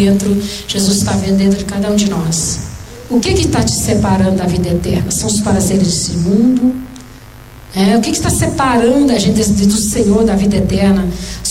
Jesus está vendo dentro de cada um de nós. O que está te separando da vida eterna? São os prazeres desse mundo? O que está separando a gente do Senhor, da vida eterna?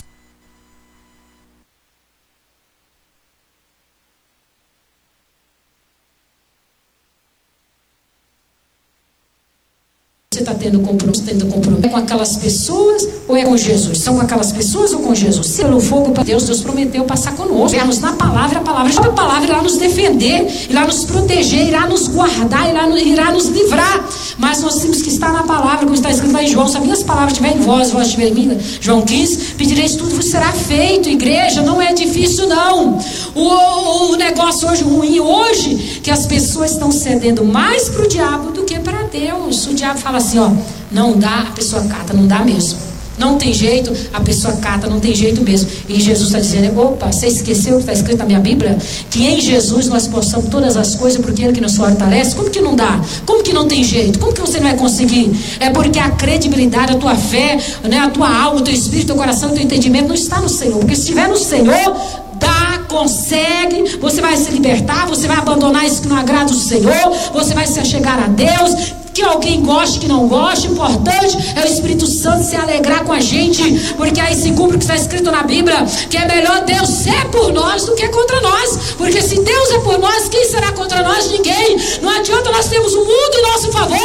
Você está tendo compromisso com aquelas pessoas ou é com Jesus? São com aquelas pessoas ou com Jesus? Se pelo fogo para Deus prometeu passar conosco. Vermos na palavra, a palavra irá nos defender, irá nos proteger, irá nos guardar, irá nos livrar. Mas nós temos que estar na palavra, como está escrito lá em João. Se as minhas palavras estiverem em vós estiverem em mim, João 15, pedireis tudo vos será feito. Igreja, não é difícil não. O negócio hoje ruim hoje, que as pessoas estão cedendo mais para o diabo do que para Deus. O diabo fala assim, não dá, a pessoa cata, não dá mesmo. Não tem jeito, a pessoa cata, não tem jeito mesmo. E Jesus está dizendo, você esqueceu o que está escrito na minha Bíblia? Que em Jesus nós possamos todas as coisas porque Ele que nos fortalece. Como que não dá? Como que não tem jeito? Como que você não vai conseguir? É porque a credibilidade, a tua fé, a tua alma, o teu espírito, o teu coração, o teu entendimento não está no Senhor. Porque se estiver no Senhor, consegue, você vai se libertar, você vai abandonar isso que não agrada o Senhor, você vai se achegar a Deus. Que alguém goste, que não goste, o importante é o Espírito Santo se alegrar com a gente, porque aí se cumpre o que está escrito na Bíblia, que é melhor Deus ser por nós do que contra nós, porque se Deus é por nós, quem será contra nós? Ninguém. Não adianta nós termos o mundo em nosso favor